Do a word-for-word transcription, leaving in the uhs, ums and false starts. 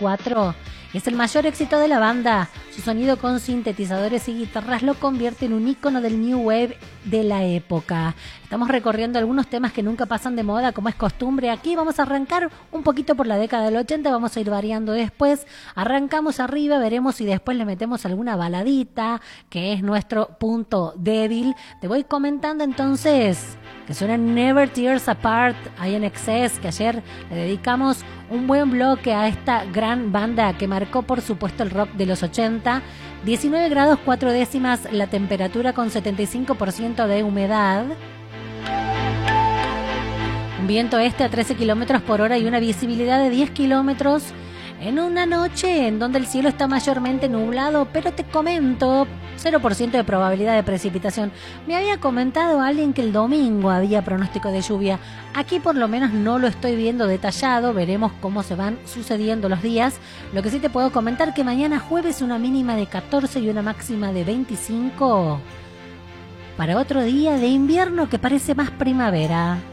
cuatro es el mayor éxito de la banda. Su sonido con sintetizadores y guitarras lo convierte en un ícono del new wave de la época. Estamos recorriendo algunos temas que nunca pasan de moda, como es costumbre. Aquí vamos a arrancar un poquito por la década del ochenta, vamos a ir variando después. Arrancamos arriba, veremos si después le metemos alguna baladita, que es nuestro punto débil. Te voy comentando entonces que suena Never Tears Apart, I N X S, que ayer le dedicamos un buen bloque a esta gran banda que marcó por supuesto el rock de los ochenta. diecinueve grados cuatro décimas la temperatura con setenta y cinco por ciento de humedad. Un viento este a trece kilómetros por hora y una visibilidad de diez kilómetros en una noche en donde el cielo está mayormente nublado, pero te comento, cero por ciento de probabilidad de precipitación. Me había comentado alguien que el domingo había pronóstico de lluvia. Aquí por lo menos no lo estoy viendo detallado, veremos cómo se van sucediendo los días. Lo que sí te puedo comentar que mañana jueves una mínima de catorce y una máxima de veinticinco. Para otro día de invierno que parece más primavera.